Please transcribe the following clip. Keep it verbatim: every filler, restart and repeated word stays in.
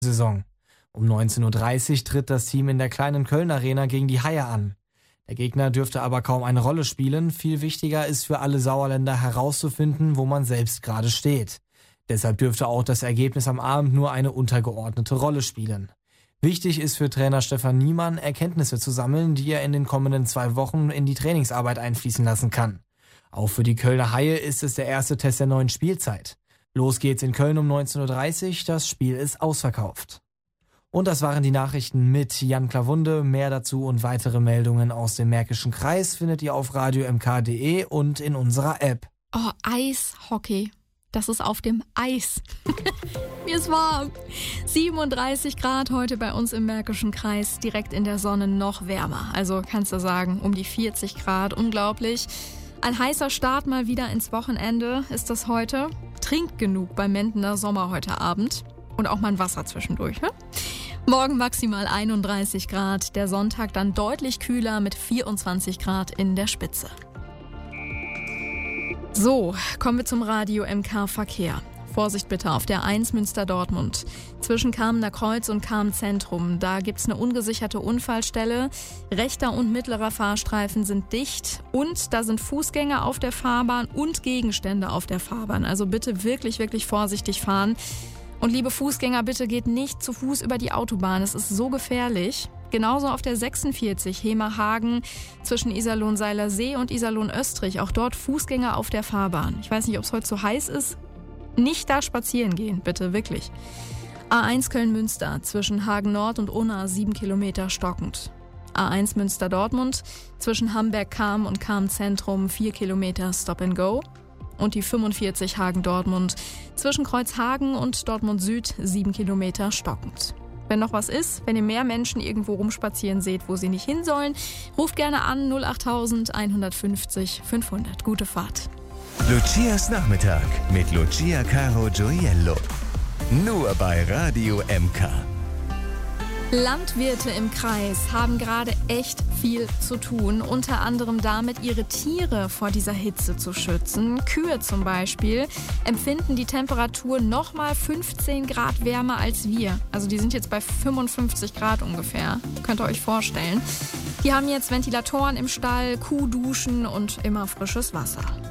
Saison. Um neunzehn Uhr dreißig tritt das Team in der kleinen Köln-Arena gegen die Haie an. Der Gegner dürfte aber kaum eine Rolle spielen. Viel wichtiger ist für alle Sauerländer herauszufinden, wo man selbst gerade steht. Deshalb dürfte auch das Ergebnis am Abend nur eine untergeordnete Rolle spielen. Wichtig ist für Trainer Stefan Niemann, Erkenntnisse zu sammeln, die er in den kommenden zwei Wochen in die Trainingsarbeit einfließen lassen kann. Auch für die Kölner Haie ist es der erste Test der neuen Spielzeit. Los geht's in Köln um neunzehn Uhr dreißig, das Spiel ist ausverkauft. Und das waren die Nachrichten mit Jan Klawunde. Mehr dazu und weitere Meldungen aus dem Märkischen Kreis findet ihr auf radio m k punkt d e und in unserer App. Oh, Eishockey. Das ist auf dem Eis. Mir ist warm. siebenunddreißig Grad heute bei uns im Märkischen Kreis. Direkt in der Sonne noch wärmer. Also kannst du sagen, um die vierzig Grad. Unglaublich. Ein heißer Start mal wieder ins Wochenende ist das heute. Trinkt genug beim Mendener Sommer heute Abend. Und auch mal ein Wasser zwischendurch, ne? Morgen maximal einunddreißig Grad, der Sonntag dann deutlich kühler mit vierundzwanzig Grad in der Spitze. So, kommen wir zum Radio M K Verkehr. Vorsicht bitte auf der eins Münster-Dortmund. Zwischen Kamener Kreuz und Kamen-Zentrum, da gibt's eine ungesicherte Unfallstelle. Rechter und mittlerer Fahrstreifen sind dicht und da sind Fußgänger auf der Fahrbahn und Gegenstände auf der Fahrbahn. Also bitte wirklich, wirklich vorsichtig fahren. Und liebe Fußgänger, bitte geht nicht zu Fuß über die Autobahn. Es ist so gefährlich. Genauso auf der sechsundvierzig Hemer-Hagen zwischen Iserlohn-Seilersee und Iserlohn-Österreich. Auch dort Fußgänger auf der Fahrbahn. Ich weiß nicht, ob es heute so heiß ist. Nicht da spazieren gehen, bitte, wirklich. A eins Köln-Münster zwischen Hagen-Nord und Unna sieben Kilometer stockend. A eins Münster-Dortmund zwischen Hamberg-Cham und Cham-Zentrum vier Kilometer Stop-and-Go. Und die fünfundvierzig Hagen-Dortmund zwischen Kreuzhagen und Dortmund Süd sieben Kilometer stockend. Wenn noch was ist, wenn ihr mehr Menschen irgendwo rumspazieren seht, wo sie nicht hin sollen, ruft gerne an null acht eins fünfzig fünfhundert. Gute Fahrt. Lucias Nachmittag mit Lucia Caro Gioiello. Nur bei Radio M K. Landwirte im Kreis haben gerade echt viel zu tun, unter anderem damit, ihre Tiere vor dieser Hitze zu schützen. Kühe zum Beispiel empfinden die Temperatur nochmal fünfzehn Grad wärmer als wir. Also die sind jetzt bei fünfundfünfzig Grad ungefähr, könnt ihr euch vorstellen. Die haben jetzt Ventilatoren im Stall, Kuhduschen und immer frisches Wasser.